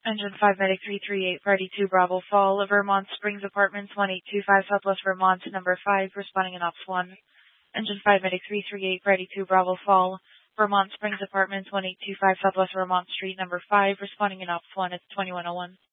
Engine 5 Medic 338, Party 2 Bravo Fall, Vermont Springs Apartments 1825 Southwest Vermont, number 5, responding in Ops 1. Engine 5 Medic 338, Party 2 Bravo Fall, Vermont Springs Apartments 1825 Southwest Vermont Street, number 5, responding in Ops 1 at 2101.